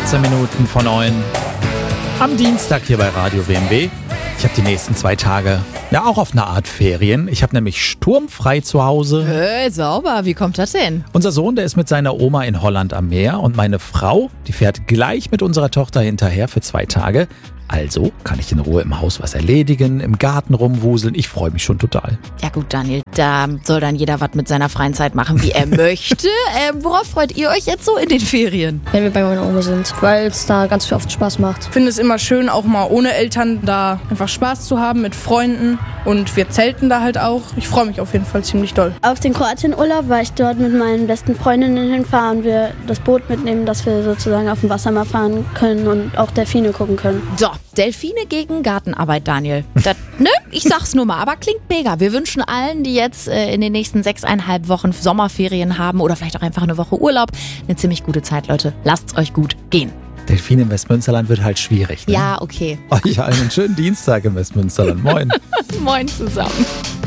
18 Minuten vor 9 am Dienstag hier bei Radio WMW. Ich habe die nächsten 2 Tage ja auch auf eine Art Ferien. Ich habe nämlich sturmfrei zu Hause. Sauber, wie kommt das denn? Unser Sohn, der ist mit seiner Oma in Holland am Meer und meine Frau, die fährt gleich mit unserer Tochter hinterher für 2 Tage. Also kann ich in Ruhe im Haus was erledigen, im Garten rumwuseln. Ich freue mich schon total. Ja gut, Daniel, da soll dann jeder was mit seiner freien Zeit machen, wie er möchte. Worauf freut ihr euch jetzt so in den Ferien? Wenn wir bei meiner Oma sind, weil es da ganz viel oft Spaß macht. Ich finde es immer schön, auch mal ohne Eltern da einfach Spaß zu haben mit Freunden. Und wir zelten da halt auch. Ich freue mich auf jeden Fall ziemlich doll. Auf den Kroatien-Urlaub, weil ich dort mit meinen besten Freundinnen hinfahre und wir das Boot mitnehmen, dass wir sozusagen auf dem Wasser mal fahren können und auch Delfine gucken können. So, Delfine gegen Gartenarbeit, Daniel. Ich sag's nur mal, aber klingt mega. Wir wünschen allen, die jetzt in den nächsten 6,5 Wochen Sommerferien haben oder vielleicht auch einfach eine Woche Urlaub, eine ziemlich gute Zeit, Leute. Lasst's euch gut gehen. Delfin im Westmünsterland wird halt schwierig. Ne? Ja, okay. Euch allen einen schönen Dienstag im Westmünsterland. Moin. Moin zusammen.